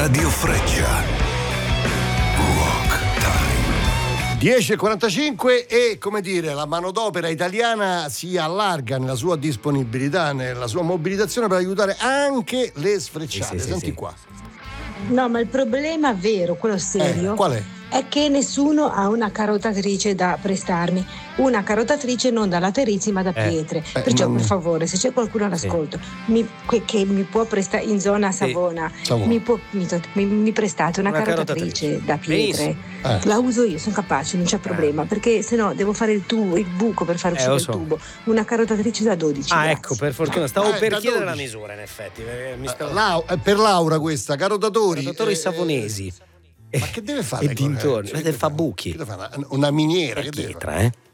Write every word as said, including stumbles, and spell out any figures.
Radio Freccia. Rock Time. dieci e quarantacinque e, come dire, la manodopera italiana si allarga nella sua disponibilità, nella sua mobilitazione per aiutare anche le sfrecciate. Sì, sì, Senti sì. qua. No, ma il problema vero, quello serio, Eh, qual è? è che nessuno ha una carotatrice da prestarmi. Una carotatrice non da laterizi ma da Eh. pietre. Eh, Perciò, ma- per favore, se c'è qualcuno all'ascolto mi- que- che mi può prestare in zona Savona, Savona. mi, può, mi, mi- mi prestate una, Una carotatrice, carotatrice. da pietre. Eh. La uso io, sono capace, non c'è problema. Perché se no devo fare il tubo, il buco per far Eh, uscire lo il so. tubo. Una carotatrice da dodici. Ah, grazie. ecco, per fortuna. Stavo Eh, per da chiedere la dodici. misura, in effetti. perché Mi stavo... Lau- eh, per Laura questa, carotatori. Carotatori eh, savonesi. Ma che deve fare? E dintorni. Cioè, Deve fa buchi. che deve fare? Una, una miniera, È che deve pietra, fare? eh?